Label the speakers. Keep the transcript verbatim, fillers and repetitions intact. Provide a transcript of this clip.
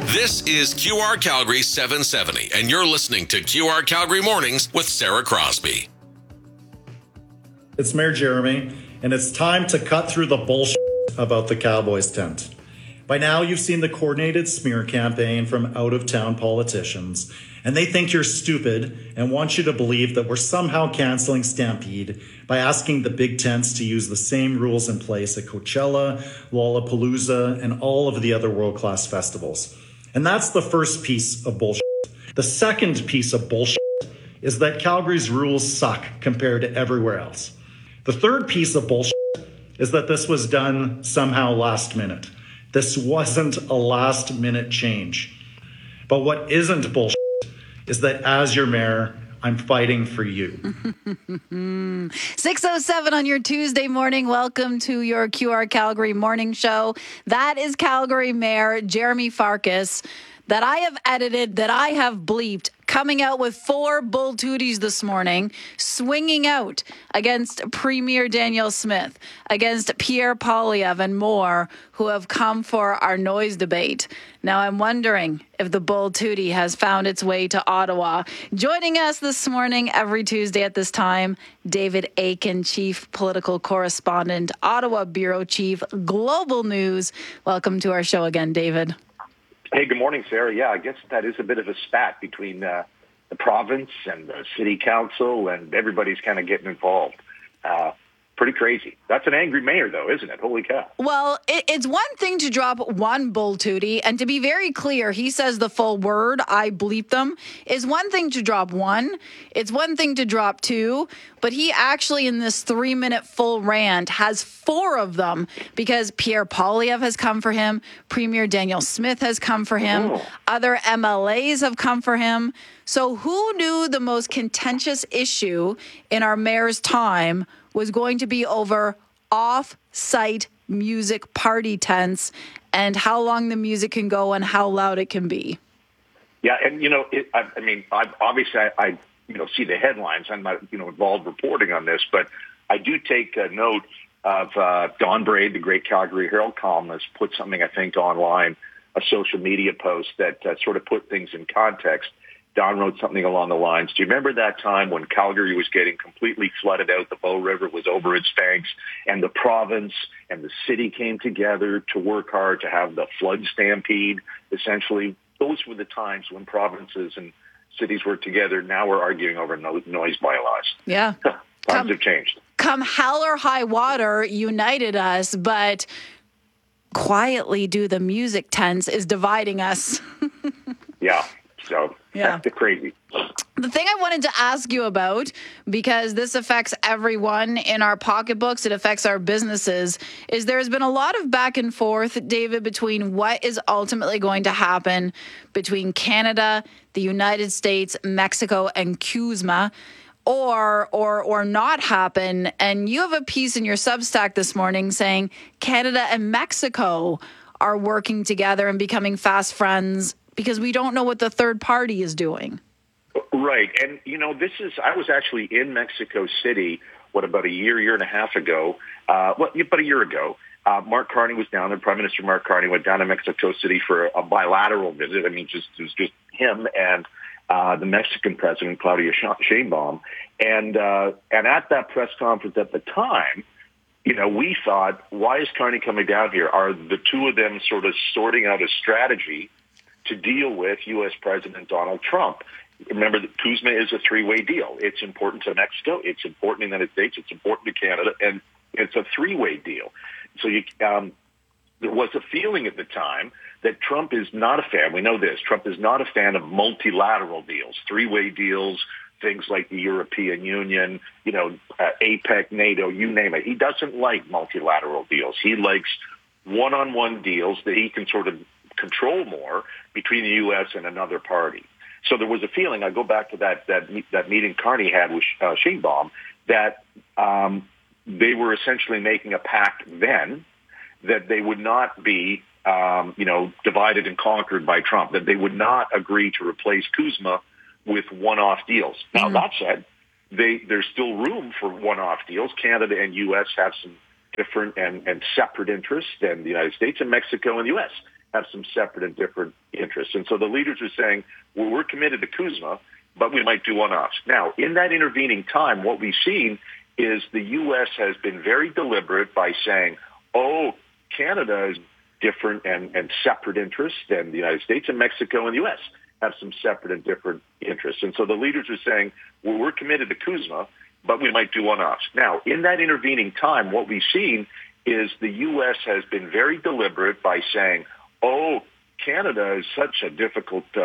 Speaker 1: This is Q R Calgary seven seventy, and you're listening to Q R Calgary Mornings with Sarah Crosby.
Speaker 2: It's Mayor Jeremy, and it's time to cut through the bullshit about the Cowboys tent. By now, you've seen the coordinated smear campaign from out-of-town politicians, and they think you're stupid and want you to believe that we're somehow canceling Stampede by asking the big tents to use the same rules in place at Coachella, Lollapalooza, and all of the other world-class festivals. And that's the first piece of bullshit. The second piece of bullshit is that Calgary's rules suck compared to everywhere else. The third piece of bullshit is that this was done somehow last minute. This wasn't a last minute change. But what isn't bullshit is that as your mayor, I'm fighting for you.
Speaker 3: six oh seven on your Tuesday morning. Welcome to your Q R Calgary morning show. That is Calgary Mayor Jeremy Farkas, that I have edited, that I have bleeped, coming out with four bull tooties this morning, swinging out against Premier Danielle Smith, against Pierre Poilievre and more, who have come for our noise debate. Now, I'm wondering if the bull tootie has found its way to Ottawa. Joining us this morning, every Tuesday at this time, David Akin, Chief Political Correspondent, Ottawa Bureau Chief, Global News. Welcome to our show again, David.
Speaker 4: Hey, good morning, Sarah. Yeah, I guess that is a bit of a spat between uh, the province and the city council, and everybody's kind of getting involved. Uh, pretty crazy. That's an angry mayor, though, isn't it? Holy cow.
Speaker 3: Well, it, it's one thing to drop one bull tootie, and to be very clear, he says the full word, I bleep them, is one thing to drop one. It's one thing to drop two, but he actually, in this three-minute full rant, has four of them because Pierre Poilievre has come for him, Premier Danielle Smith has come for him, oh. other M L As have come for him. So who knew the most contentious issue in our mayor's time was going to be over off-site music party tents and how long the music can go and how loud it can be?
Speaker 4: Yeah, and, you know, it, I, I mean, I, obviously, I, I, you know, see the headlines. I'm not, you know, involved reporting on this, but I do take a note of uh, Don Braid, the great Calgary Herald columnist, put something, I think, online, a social media post that uh, sort of put things in context. Don wrote something along the lines, do you remember that time when Calgary was getting completely flooded out, the Bow River was over its banks, and the province and the city came together to work hard to have the flood stampede, essentially? Those were the times when provinces and cities were together. Now we're arguing over no- noise bylaws.
Speaker 3: Yeah.
Speaker 4: Times
Speaker 3: come,
Speaker 4: have changed.
Speaker 3: Come hell or high water united us, but quietly do the music tents is dividing us.
Speaker 4: Yeah. So
Speaker 3: yeah.
Speaker 4: That's the crazy.
Speaker 3: The thing I wanted to ask you about, because this affects everyone in our pocketbooks, it affects our businesses, is there's been a lot of back and forth, David, between what is ultimately going to happen between Canada, the United States, Mexico, and CUSMA, or or or not happen. And you have a piece in your Substack this morning saying Canada and Mexico are working together and becoming fast friends because we don't know what the third party is doing.
Speaker 4: Right. And, you know, this is, I was actually in Mexico City, what, about a year, year and a half ago, uh, well, about a year ago. Uh, Mark Carney was down there. Prime Minister Mark Carney went down to Mexico City for a bilateral visit. I mean, just it was just him and uh, the Mexican president, Claudia Sheinbaum. And, uh, and at that press conference at the time, you know, we thought, why is Carney coming down here? Are the two of them sort of sorting out a strategy to deal with U S President Donald Trump? Remember that CUSMA is a three-way deal. It's important to Mexico, it's important to the United States, it's important to Canada, and it's a three-way deal. So you, um, there was a feeling at the time that Trump is not a fan. We know this. Trump is not a fan of multilateral deals, three-way deals, things like the European Union, you know, uh, APEC, NATO, you name it. He doesn't like multilateral deals. He likes one-on-one deals that he can sort of control more between the U S and another party. So there was a feeling, I go back to that that, that meeting Carney had with uh, Sheinbaum, that um, they were essentially making a pact then that they would not be, um, you know, divided and conquered by Trump, that they would not agree to replace CUSMA with one-off deals. Now, mm-hmm. that said, they, there's still room for one-off deals. Canada and U S have some different and, and separate interests than the United States, and Mexico and the U S have some separate and different interests. And so the leaders are saying, well, we're committed to CUSMA, but we might do one-offs. Now, in that intervening time, what we've seen is the U S has been very deliberate by saying, oh, Canada is different and, and separate interests than the United States, and Mexico and the U S have some separate and different interests. And so the leaders are saying, well, we're committed to CUSMA, but we might do one-offs. Now, in that intervening time, what we've seen is the U S has been very deliberate by saying, oh, Canada is such a difficult uh,